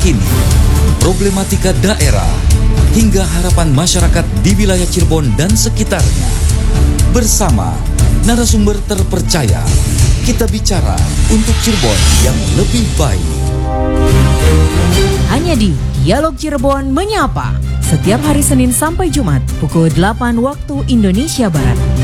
terkini, problematika daerah, hingga harapan masyarakat di wilayah Cirebon dan sekitarnya. Bersama narasumber terpercaya, kita bicara untuk Cirebon yang lebih baik. Hanya di Dialog Cirebon Menyapa, setiap hari Senin sampai Jumat pukul 8 waktu Indonesia Barat.